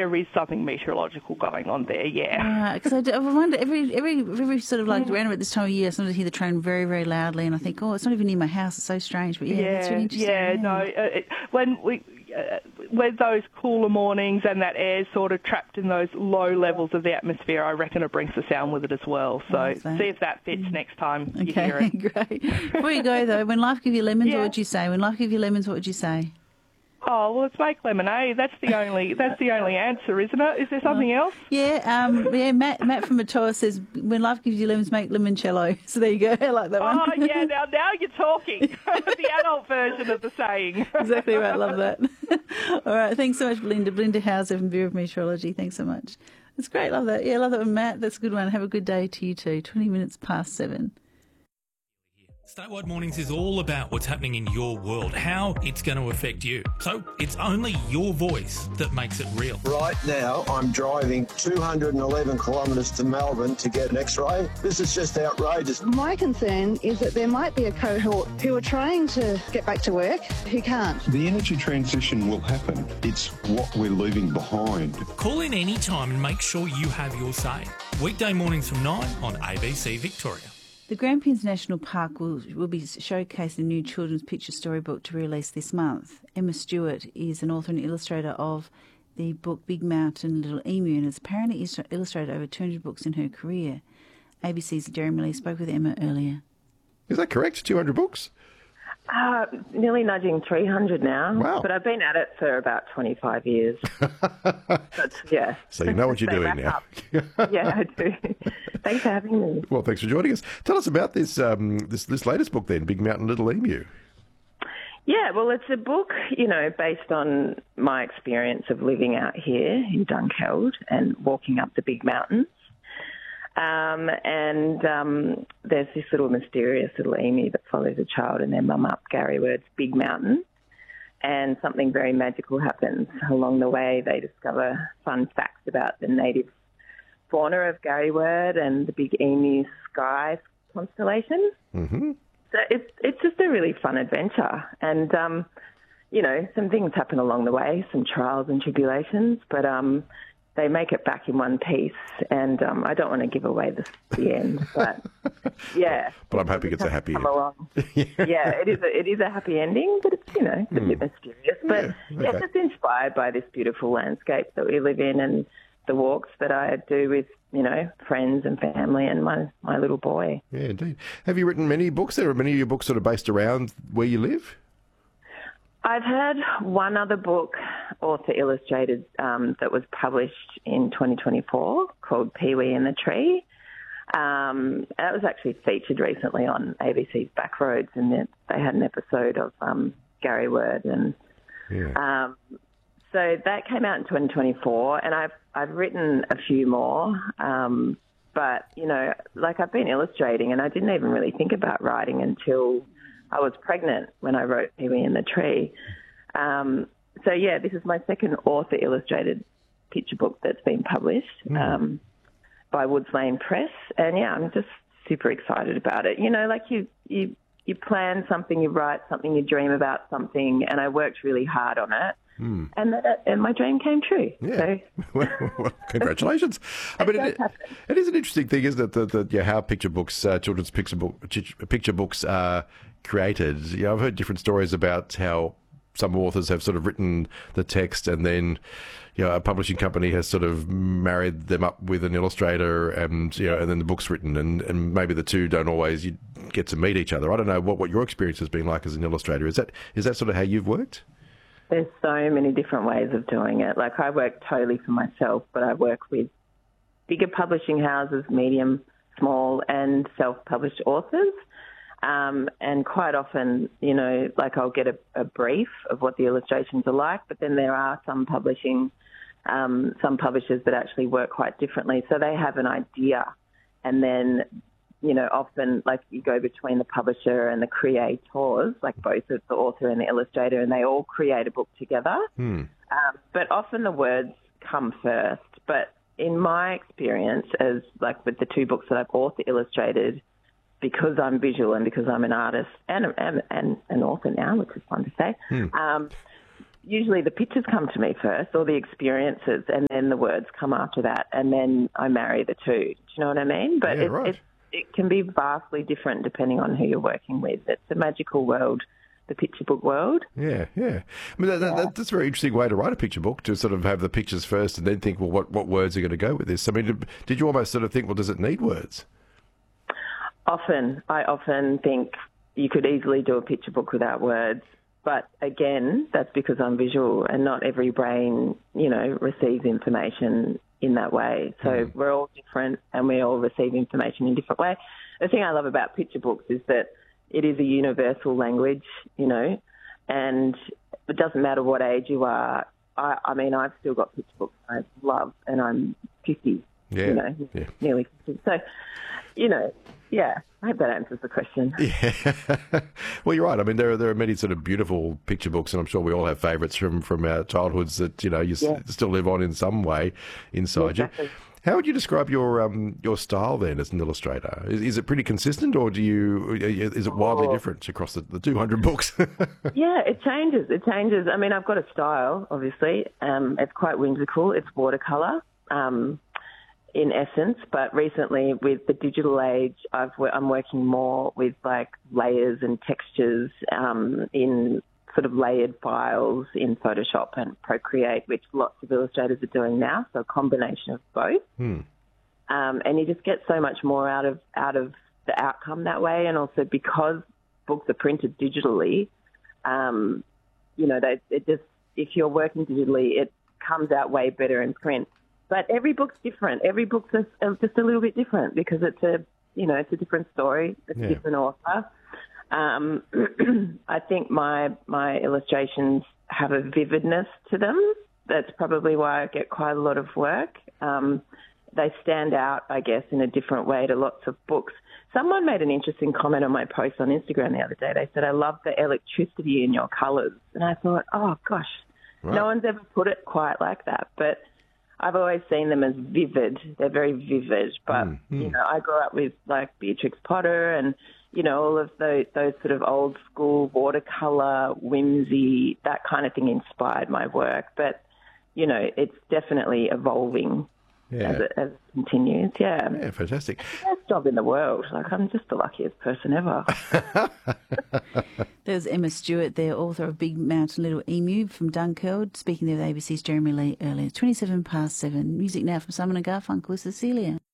there is something meteorological going on there, yeah. Because I wonder, every sort of like around about this time of year, I sometimes hear the train very, very loudly, and I think, oh, it's not even near my house. It's so strange. But that's really interesting. When those cooler mornings and that air's sort of trapped in those low levels of the atmosphere, I reckon it brings the sound with it as well. So see if that fits next time you hear it. Great. Before you go, though, when life give you lemons, what would you say? When life give you lemons, what would you say? Oh, well, let's make lemonade. That's the only answer, isn't it? Is there something else? Matt from Matoa says, when life gives you lemons, make limoncello. So there you go. I like that one. Oh, yeah, now you're talking. The adult version of the saying. Exactly right. Love that. All right. Thanks so much, Belinda. Belinda Hauser from Bureau of Meteorology. Thanks so much. That's great. Love that. Yeah, love that one, Matt. That's a good one. Have a good day to you too. 20 minutes past 7. Statewide Mornings is all about what's happening in your world, how it's going to affect you. So it's only your voice that makes it real. Right now, I'm driving 211 kilometres to Melbourne to get an X-ray. This is just outrageous. My concern is that there might be a cohort who are trying to get back to work who can't. The energy transition will happen. It's what we're leaving behind. Call in any time and make sure you have your say. Weekday mornings from 9 on ABC Victoria. The Grampians National Park will be showcasing a new children's picture storybook to release this month. Emma Stewart is an author and illustrator of the book Big Mountain, Little Emu, and has apparently illustrated over 200 books in her career. ABC's Jeremy Lee spoke with Emma earlier. Is that correct? 200 books? Nearly nudging 300 now. Wow. But I've been at it for about 25 years. Yeah. So you know what you're doing now. Yeah, I do. Thanks for having me. Well, thanks for joining us. Tell us about this this latest book then, Big Mountain, Little Emu. Yeah, well, it's a book, based on my experience of living out here in Dunkeld and walking up the big mountains. There's this little mysterious little emu that follows a child and their mum up Gary Word's Big Mountain, and something very magical happens. Along the way, they discover fun facts about the native fauna of Gary Word and the Big Emu Sky constellation. Mm-hmm. So it's just a really fun adventure. And, some things happen along the way, some trials and tribulations, but they make it back in one piece. And I don't want to give away the end, but yeah. But I'm hoping it's a happy end. Yeah, it is a happy ending, but it's, it's a bit mysterious. But okay. It's inspired by this beautiful landscape that we live in and the walks that I do with, friends and family and my little boy. Yeah, indeed. Have you written many books there? Are many of your books sort of based around where you live? I've had one other book, author illustrated, that was published in 2024 called Pee-wee and the Tree. That was actually featured recently on ABC's Backroads, and they had an episode of Gary Word. And so that came out in 2024, and I've written a few more. But, I've been illustrating, and I didn't even really think about writing until I was pregnant when I wrote Pee-wee and the Tree. This is my second author illustrated picture book that's been published by Woods Lane Press. And, I'm just super excited about it. You plan something, you write something, you dream about something, and I worked really hard on it. And my dream came true. Yeah. So. Well, congratulations. I mean, it is an interesting thing, isn't it, how picture books, children's picture books are created. I've heard different stories about how some authors have sort of written the text and then, a publishing company has sort of married them up with an illustrator and, and then the book's written and maybe the two don't always get to meet each other. I don't know what your experience has been like as an illustrator. Is that sort of how you've worked? There's so many different ways of doing it. I work totally for myself, but I work with bigger publishing houses, medium, small, and self-published authors. And quite often, I'll get a brief of what the illustrations are like, but then there are some publishers that actually work quite differently. So they have an idea, and then often you go between the publisher and the creators, both the author and the illustrator, and they all create a book together. But often the words come first. But in my experience, as with the two books that I've author illustrated, because I'm visual and because I'm an artist and an author now, which is fun to say, usually the pictures come to me first, or the experiences, and then the words come after that, and then I marry the two. Do you know what I mean? But it can be vastly different depending on who you're working with. It's a magical world, the picture book world. Yeah. I mean, that's a very interesting way to write a picture book, to sort of have the pictures first and then think, well, what words are going to go with this? I mean, did you almost sort of think, well, does it need words? I often think you could easily do a picture book without words. But again, that's because I'm visual, and not every brain, receives information in that way. So we're all different, and we all receive information in different ways. The thing I love about picture books is that it is a universal language, and it doesn't matter what age you are. I mean, I've still got picture books I love, and I'm 50, nearly 50. So, I hope that answers the question. Yeah. Well, you're right. I mean, there are many sort of beautiful picture books, and I'm sure we all have favourites from our childhoods that, you still live on in some way inside you. How would you describe your style then as an illustrator? Is it pretty consistent, or is it wildly different across the 200 books? Yeah, it changes. I mean, I've got a style, obviously. It's quite whimsical. It's watercolour. In essence, but recently with the digital age, I'm working more with like layers and textures in sort of layered files in Photoshop and Procreate, which lots of illustrators are doing now. So a combination of both, and you just get so much more out of the outcome that way. And also because books are printed digitally, if you're working digitally, it comes out way better in print. But every book's different. Every book's just a little bit different because it's a different story. It's a different author. I think my illustrations have a vividness to them. That's probably why I get quite a lot of work. They stand out, I guess, in a different way to lots of books. Someone made an interesting comment on my post on Instagram the other day. They said, "I love the electricity in your colours." And I thought, oh, gosh, no one's ever put it quite like that. But I've always seen them as vivid. They're very vivid. But, I grew up with, like, Beatrix Potter and, all of those sort of old school watercolour, whimsy, that kind of thing inspired my work. But, it's definitely evolving as it continues. Yeah, fantastic. It's the best job in the world. Like, I'm just the luckiest person ever. There's Emma Stewart there, author of Big Mountain Little Emu from Dunkeld, speaking there with ABC's Jeremy Lee earlier. 7:27. Music now from Simon & Garfunkel with Cecilia.